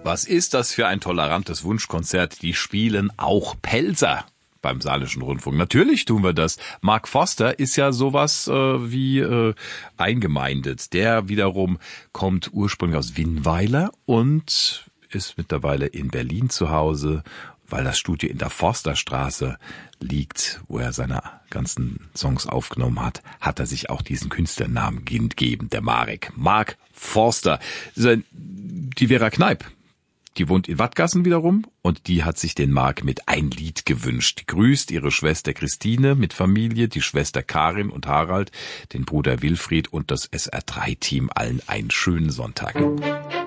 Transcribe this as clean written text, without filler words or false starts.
Was ist das für ein tolerantes Wunschkonzert? Die spielen auch Pelzer beim Saarländischen Rundfunk. Natürlich tun wir das. Mark Forster ist ja sowas wie eingemeindet. Der wiederum kommt ursprünglich aus Winnweiler und ist mittlerweile in Berlin zu Hause, weil das Studio in der Forsterstraße liegt, wo er seine ganzen Songs aufgenommen hat, hat er sich auch diesen Künstlernamen gegeben, der Marek. Mark Forster. Die Vera Kneip, die wohnt in Wattgassen wiederum und die hat sich den Mark mit ein Lied gewünscht. Die grüßt ihre Schwester Christine mit Familie, die Schwester Karin und Harald, den Bruder Wilfried und das SR3-Team. Allen einen schönen Sonntag.